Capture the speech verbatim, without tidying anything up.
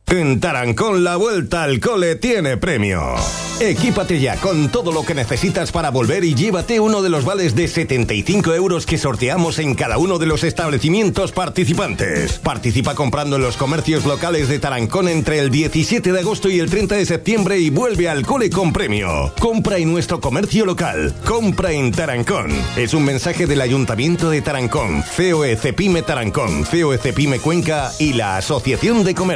En Tarancón la vuelta al cole tiene premio. Equípate ya con todo lo que necesitas para volver y llévate uno de los vales de setenta y cinco euros que sorteamos en cada uno de los establecimientos participantes. Participa comprando en los comercios locales de Tarancón entre el diecisiete de agosto y el treinta de septiembre y vuelve al cole con premio. Compra en nuestro comercio local. Compra en Tarancón. Es un mensaje del Ayuntamiento de Tarancón, C O E Cepime Tarancón, C O E Cepime Cuenca y la Asociación de Comercio.